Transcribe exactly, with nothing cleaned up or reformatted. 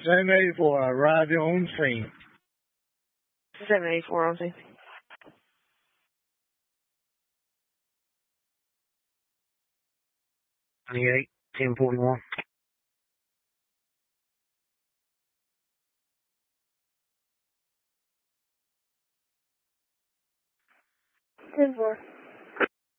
seven eighty-four, arrived on scene. seven eighty-four on scene. twenty-eight, ten forty-one. ten four.